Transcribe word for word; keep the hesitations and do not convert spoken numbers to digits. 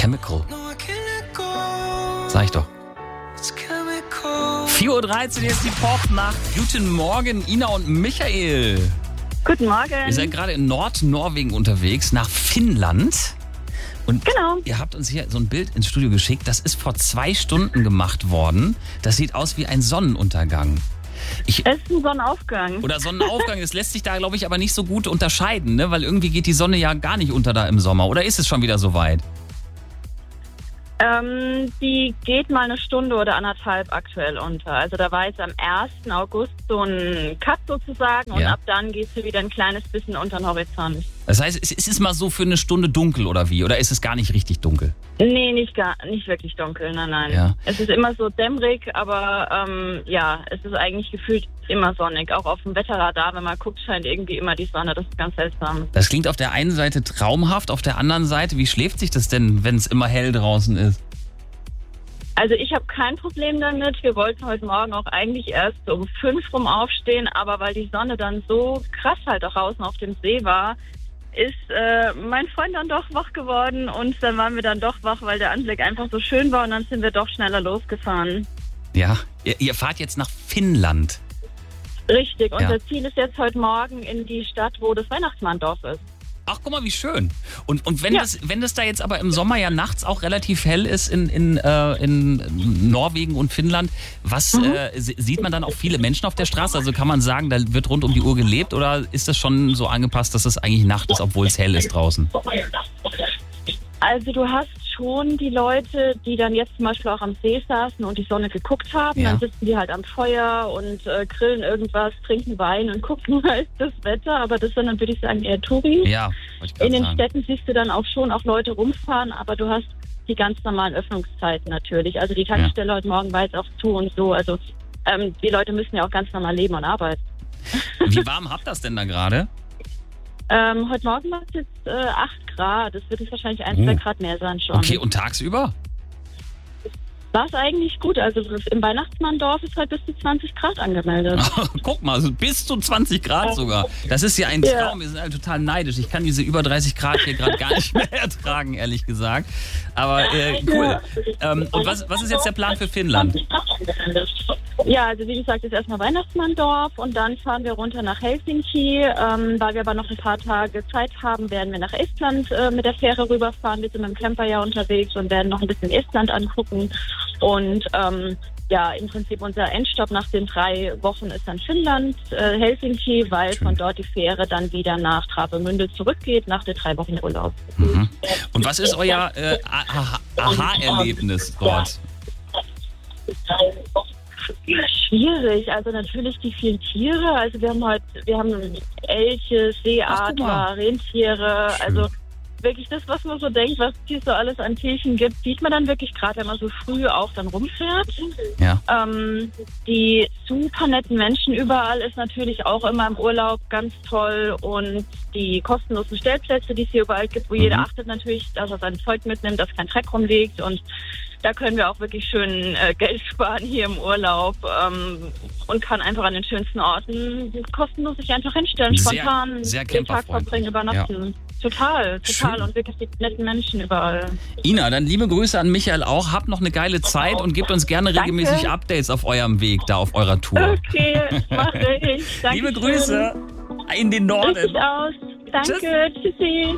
Chemical. Sag ich doch. vier Uhr dreizehn, jetzt die Popnacht. Guten Morgen, Ina und Michael. Guten Morgen. Ihr seid gerade in Nordnorwegen unterwegs, nach Finnland. Und Genau. Ihr habt uns hier so ein Bild ins Studio geschickt. Das ist vor zwei Stunden gemacht worden. Das sieht aus wie ein Sonnenuntergang. Ich, Es ist ein Sonnenaufgang. oder Sonnenaufgang. Das lässt sich da, glaube ich, aber nicht so gut unterscheiden, ne? Weil irgendwie geht die Sonne ja gar nicht unter da im Sommer. Oder ist es schon wieder so weit? Ähm, die geht mal eine Stunde oder anderthalb aktuell unter. Also da war jetzt am ersten August so ein Cut sozusagen und Ja. ab dann geht sie wieder ein kleines bisschen unter den Horizont. Das heißt, es ist mal so für eine Stunde dunkel oder wie? Oder ist es gar nicht richtig dunkel? Nee, nicht gar, nicht wirklich dunkel, nein, nein. Ja. Es ist immer so dämmerig, aber ähm, ja, es ist eigentlich gefühlt immer sonnig. Auch auf dem Wetterradar, wenn man guckt, scheint irgendwie immer die Sonne. Das ist ganz seltsam. Das klingt auf der einen Seite traumhaft, auf der anderen Seite, wie schläft sich das denn, wenn es immer hell draußen ist? Also ich habe kein Problem damit. Wir wollten heute Morgen auch eigentlich erst um fünf rum aufstehen, aber weil die Sonne dann so krass halt auch draußen auf dem See war, ist äh, mein Freund dann doch wach geworden und dann waren wir dann doch wach, weil der Anblick einfach so schön war und dann sind wir doch schneller losgefahren. Ja, ihr, ihr fahrt jetzt nach Finnland. Richtig, Ja. unser Ziel ist jetzt heute Morgen in die Stadt, wo das Weihnachtsmanndorf ist. Ach, guck mal, wie schön. Und, und wenn, Ja. das, wenn das da jetzt aber im Sommer ja nachts auch relativ hell ist in, in, äh, in Norwegen und Finnland, was Mhm. äh, sie- sieht man dann auch viele Menschen auf der Straße? Also kann man sagen, da wird rund um die Uhr gelebt oder ist das schon so angepasst, dass es eigentlich Nacht ist, obwohl es hell ist draußen? Also du hast schon die Leute, die dann jetzt zum Beispiel auch am See saßen und die Sonne geguckt haben. Ja. Dann sitzen die halt am Feuer und äh, grillen irgendwas, trinken Wein und gucken halt das Wetter. Aber das sind dann, würde ich sagen, eher Touris. Ja, wollte ich gerade In den sagen. Städten siehst du dann auch schon auch Leute rumfahren, aber du hast die ganz normalen Öffnungszeiten natürlich. Also die Tankstelle heute Morgen war jetzt auch zu und so. Also ähm, die Leute müssen ja auch ganz normal leben und arbeiten. Wie warm habt das denn da gerade? Ähm, heute Morgen war es jetzt äh, acht Grad. Es wird jetzt wahrscheinlich ein, Oh. zwei Grad mehr sein schon. Okay, und tagsüber? War es eigentlich gut. Also im Weihnachtsmanndorf ist halt bis zu zwanzig Grad angemeldet. Guck mal, also bis zu zwanzig Grad sogar. Das ist ja ein Ja. Traum. Wir sind alle total neidisch. Ich kann diese über dreißig Grad hier gerade gar nicht mehr ertragen, ehrlich gesagt. Aber äh, cool. Ähm, und was, was ist jetzt der Plan für Finnland? Ja, also wie gesagt, ist erstmal Weihnachtsmanndorf und dann fahren wir runter nach Helsinki. Ähm, weil wir aber noch ein paar Tage Zeit haben, werden wir nach Estland äh, mit der Fähre rüberfahren. Wir sind mit dem Camper ja unterwegs und werden noch ein bisschen Estland angucken. Und ähm, ja, im Prinzip unser Endstopp nach den drei Wochen ist dann Finnland, äh, Helsinki, weil Schön. von dort die Fähre dann wieder nach Travemünde zurückgeht nach den drei Wochen Urlaub. Mhm. Und was ist euer äh, Aha- Aha-Erlebnis dort? Schwierig, also natürlich die vielen Tiere. Also wir haben heute, wir haben Elche, Ach, guck mal. Seeadler, Rentiere, Schön. also wirklich das, was man so denkt, was es hier so alles an Tierchen gibt, sieht man dann wirklich gerade, wenn man so früh auch dann rumfährt. Ja. Ähm, die super netten Menschen überall ist natürlich auch immer im Urlaub ganz toll und die kostenlosen Stellplätze, die es hier überall gibt, wo Mhm. jeder achtet natürlich, dass er sein Zeug mitnimmt, dass kein Dreck rumliegt und da können wir auch wirklich schön äh, Geld sparen hier im Urlaub ähm, und kann einfach an den schönsten Orten kostenlos sich einfach hinstellen, Sehr- spontan sehr den Tag camperfreundlich. verbringen, übernachten. Total, total Schön. und wirklich die netten Menschen überall. Ina, dann liebe Grüße an Michael auch. Habt noch eine geile Zeit und gebt uns gerne Danke. regelmäßig Updates auf eurem Weg, da auf eurer Tour. Okay, mache ich. Dankeschön. Liebe Grüße in den Norden. Richtig aus. Danke, tschüssi.